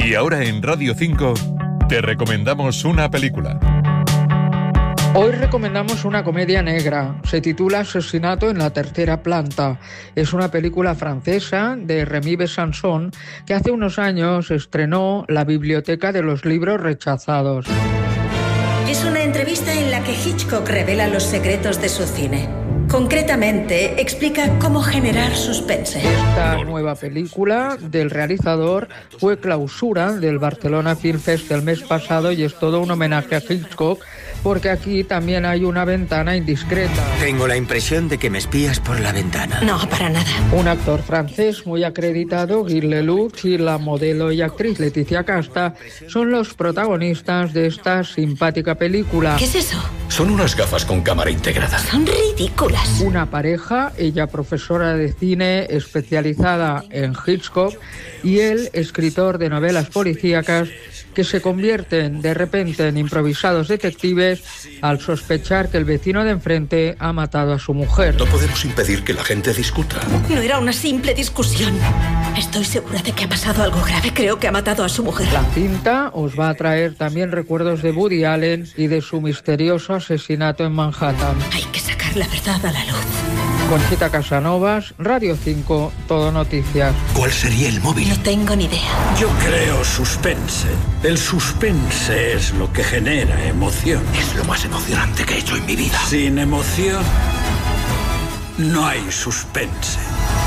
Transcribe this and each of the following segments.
Y ahora en Radio 5 te recomendamos una película. Hoy recomendamos una comedia negra. Se titula Asesinato en la tercera planta. Es una película francesa de Rémy Besançon que hace unos años estrenó La biblioteca de los libros rechazados. Es una entrevista en la que Hitchcock revela los secretos de su cine. Concretamente, explica cómo generar suspense. Esta nueva película del realizador fue clausura del Barcelona Film Fest del mes pasado y es todo un homenaje a Hitchcock, porque aquí también hay una ventana indiscreta. Tengo la impresión de que me espías por la ventana. No, para nada. Un actor francés muy acreditado, Guy Lelouch, y la modelo y actriz Leticia Casta son los protagonistas de esta simpática película. ¿Qué es eso? Son unas gafas con cámara integrada. Son ridículas. Una pareja, ella profesora de cine especializada en Hitchcock y él escritor de novelas policíacas, que se convierten de repente en improvisados detectives al sospechar que el vecino de enfrente ha matado a su mujer. No podemos impedir que la gente discuta. No era una simple discusión. Estoy segura de que ha pasado algo grave. Creo que ha matado a su mujer. La cinta os va a traer también recuerdos de Woody Allen y de su misterioso asesinato en Manhattan. Hay que sacar la verdad a la luz. Conchita Casanovas, Radio 5, Todo Noticias. ¿Cuál sería el móvil? No tengo ni idea. Yo creo suspense. El suspense es lo que genera emoción. Es lo más emocionante que he hecho en mi vida. Sin emoción, no hay suspense.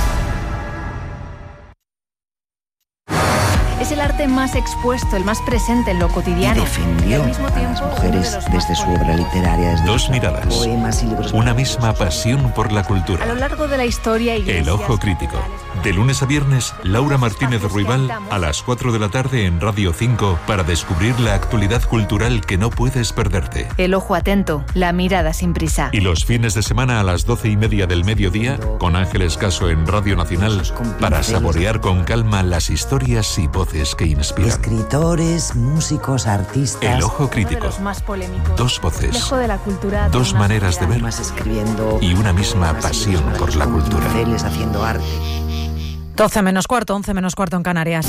Es el arte más expuesto, el más presente en lo cotidiano. Y defendió al mismo tiempo, a las mujeres desde su obra literaria. Desde Dos miradas, poemas y libros. una misma pasión por la cultura. A lo largo de la historia, El Ojo Crítico. De lunes a viernes, Laura Martínez Ruibal a las 4 de la tarde en Radio 5 para descubrir la actualidad cultural que no puedes perderte. El ojo atento, la mirada sin prisa. Y los fines de semana a las 12:30 del mediodía, con Ángeles Caso en Radio Nacional, para saborear con calma las historias y voces que inspiran. Escritores, músicos, artistas. El Ojo Crítico. Uno de los más polémicos. Dos voces, Lejos de la cultura, dos maneras de ver Más escribiendo. y una misma pasión por la cultura. Pinceles haciendo arte. 12 menos cuarto, 11 menos cuarto en Canarias.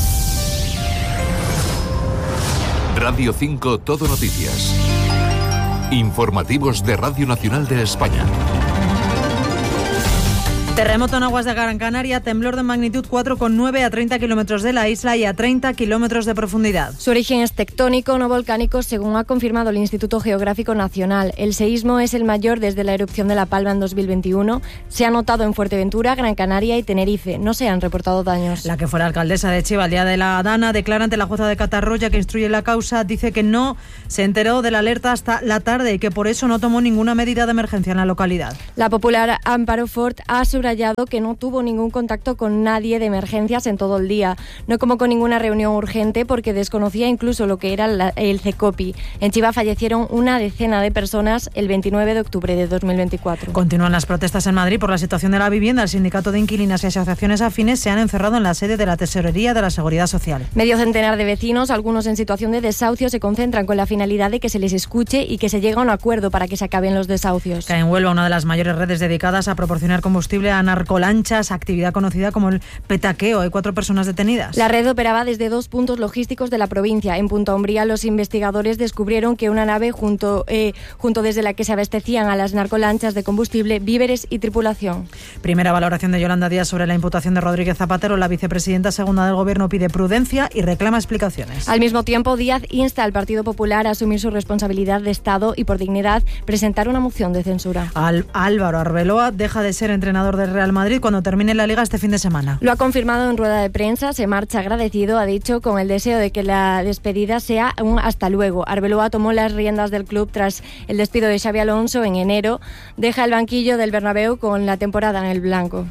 Radio 5 Todo Noticias. Informativos de Radio Nacional de España. Terremoto en aguas de Gran Canaria, temblor de magnitud 4,9 a 30 kilómetros de la isla y a 30 kilómetros de profundidad. Su origen es tectónico, no volcánico, según ha confirmado el Instituto Geográfico Nacional. El seísmo es el mayor desde la erupción de La Palma en 2021. Se ha notado en Fuerteventura, Gran Canaria y Tenerife. No se han reportado daños. La que fuera alcaldesa de Chivalía de la Dana declara ante la jueza de Catarroya que instruye la causa. Dice que no se enteró de la alerta hasta la tarde y que por eso no tomó ninguna medida de emergencia en la localidad. La popular Amparo Fort ha subrayado que no tuvo ningún contacto con nadie de emergencias en todo el día. No convocó ninguna reunión urgente porque desconocía incluso lo que era el CECOPI. En Chiva fallecieron una decena de personas el 29 de octubre de 2024. Continúan las protestas en Madrid por la situación de la vivienda. El sindicato de inquilinas y asociaciones afines se han encerrado en la sede de la Tesorería de la Seguridad Social. Medio centenar de vecinos, algunos en situación de desahucio, se concentran con la finalidad de que se les escuche y que se llegue a un acuerdo para que se acaben los desahucios. Cae en Huelva una de las mayores redes dedicadas a proporcionar combustible a narcolanchas, actividad conocida como el petaqueo. Hay 4 personas detenidas. La red operaba desde 2 puntos logísticos de la provincia. En Punta Umbría, los investigadores descubrieron que una nave junto desde la que se abastecían a las narcolanchas de combustible, víveres y tripulación. Primera valoración de Yolanda Díaz sobre la imputación de Rodríguez Zapatero. La vicepresidenta segunda del Gobierno pide prudencia y reclama explicaciones. Al mismo tiempo, Díaz insta al Partido Popular a asumir su responsabilidad de Estado y, por dignidad, presentar una moción de censura. Álvaro Arbeloa deja de ser entrenador del Real Madrid cuando termine la Liga este fin de semana. Lo ha confirmado en rueda de prensa, se marcha agradecido, ha dicho, con el deseo de que la despedida sea un hasta luego. Arbeloa tomó las riendas del club tras el despido de Xabi Alonso en enero. Deja el banquillo del Bernabéu con la temporada en el blanco.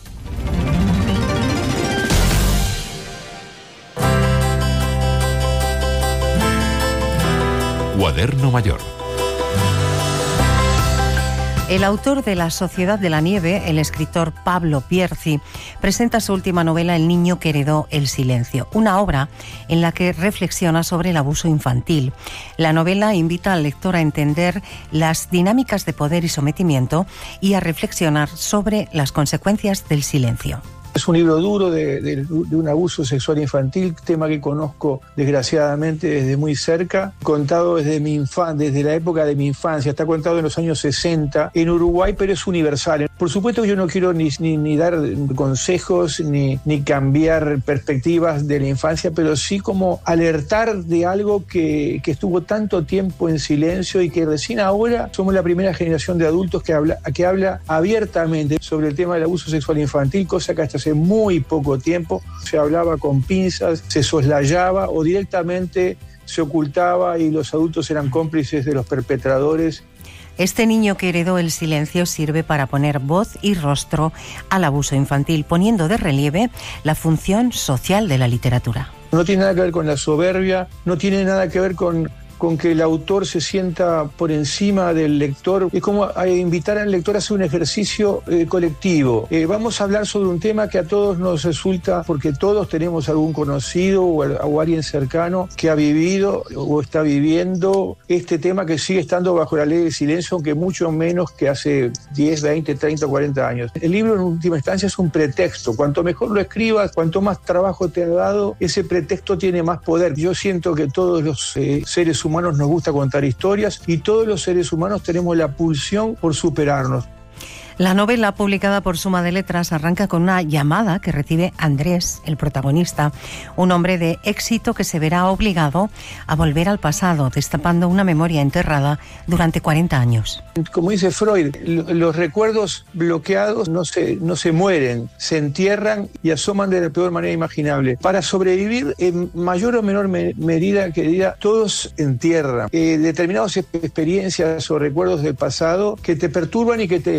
Cuaderno Mayor. El autor de La Sociedad de la Nieve, el escritor Pablo Pierzi, presenta su última novela El niño que heredó el silencio, una obra en la que reflexiona sobre el abuso infantil. La novela invita al lector a entender las dinámicas de poder y sometimiento y a reflexionar sobre las consecuencias del silencio. Es un libro duro de un abuso sexual infantil, tema que conozco desgraciadamente desde muy cerca, contado desde la época de mi infancia, está contado en los años 60 en Uruguay, pero es universal. Por supuesto que yo no quiero ni dar consejos ni cambiar perspectivas de la infancia, pero sí como alertar de algo que estuvo tanto tiempo en silencio y que recién ahora somos la primera generación de adultos que habla abiertamente sobre el tema del abuso sexual infantil, cosa que hasta hace muy poco tiempo se hablaba con pinzas, se soslayaba o directamente se ocultaba y los adultos eran cómplices de los perpetradores. Este niño que heredó el silencio sirve para poner voz y rostro al abuso infantil, poniendo de relieve la función social de la literatura. No tiene nada que ver con la soberbia, no tiene nada que ver con que el autor se sienta por encima del lector. Es como invitar al lector a hacer un ejercicio colectivo. Vamos a hablar sobre un tema que a todos nos resulta, porque todos tenemos algún conocido o alguien cercano que ha vivido o está viviendo este tema que sigue estando bajo la ley del silencio, aunque mucho menos que hace 10, 20, 30, 40 años. El libro en última instancia es un pretexto. Cuanto mejor lo escribas, cuanto más trabajo te ha dado, ese pretexto tiene más poder. Yo siento que todos los seres humanos nos gusta contar historias y todos los seres humanos tenemos la pulsión por superarnos. La novela, publicada por Suma de Letras, arranca con una llamada que recibe Andrés, el protagonista, un hombre de éxito que se verá obligado a volver al pasado, destapando una memoria enterrada durante 40 años. Como dice Freud, los recuerdos bloqueados no se mueren, se entierran y asoman de la peor manera imaginable. Para sobrevivir, en mayor o menor medida, querida, todos entierran determinadas experiencias o recuerdos del pasado que te perturban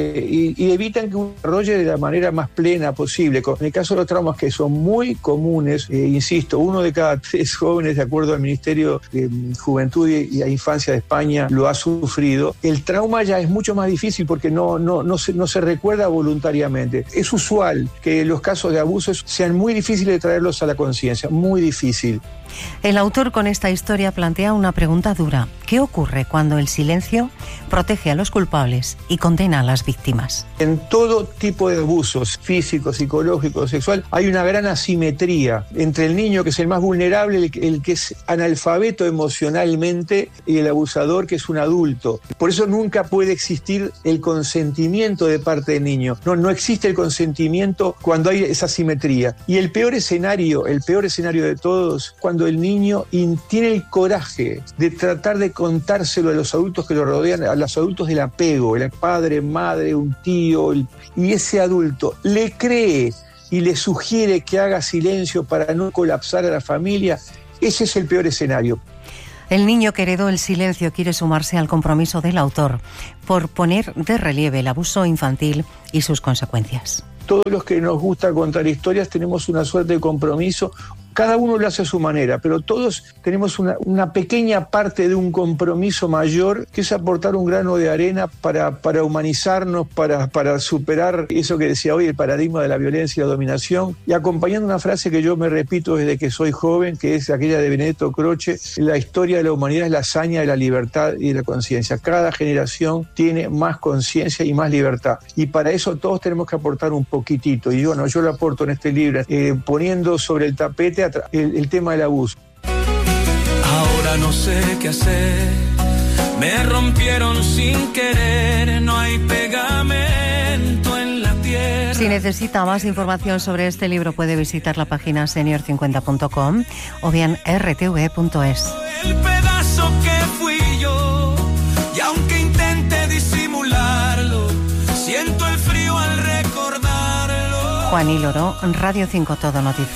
y evitan que uno desarrolle de la manera más plena posible. En el caso de los traumas, que son muy comunes, insisto, 1 de cada 3 jóvenes, de acuerdo al Ministerio de Juventud y Infancia de España, lo ha sufrido. El trauma ya es mucho más difícil porque no se recuerda voluntariamente. Es usual que los casos de abusos sean muy difíciles de traerlos a la conciencia, muy difícil. El autor con esta historia plantea una pregunta dura. ¿Qué ocurre cuando el silencio protege a los culpables y condena a las víctimas? En todo tipo de abusos, físico, psicológico, sexual, hay una gran asimetría entre el niño, que es el más vulnerable, el que es analfabeto emocionalmente, y el abusador, que es un adulto. Por eso nunca puede existir el consentimiento de parte del niño. No existe el consentimiento cuando hay esa asimetría. Y el peor escenario de todos, cuando el niño tiene el coraje de tratar de contárselo a los adultos que lo rodean, a los adultos del apego, el padre, madre, un tío, y ese adulto le cree y le sugiere que haga silencio para no colapsar a la familia. Ese es el peor escenario. El niño que heredó el silencio quiere sumarse al compromiso del autor por poner de relieve el abuso infantil y sus consecuencias. Todos los que nos gusta contar historias tenemos una suerte de compromiso. Cada uno lo hace a su manera, pero todos tenemos una pequeña parte de un compromiso mayor, que es aportar un grano de arena para humanizarnos, para superar eso que decía hoy, el paradigma de la violencia y la dominación, y acompañando una frase que yo me repito desde que soy joven, que es aquella de Benedetto Croce: la historia de la humanidad es la hazaña de la libertad y de la conciencia. Cada generación tiene más conciencia y más libertad, y para eso todos tenemos que aportar un poquitito, y yo lo aporto en este libro, poniendo sobre el tapete el tema del abuso. Ahora no sé qué hacer, me rompieron sin querer, no hay pegamento en la tierra. Si necesita más información sobre este libro, puede visitar la página senior50.com o bien rtv.es. El pedazo que fui yo, y aunque intente disimularlo, siento el frío al recordarlo. Juan y Loro, Radio 5 Todo Noticias.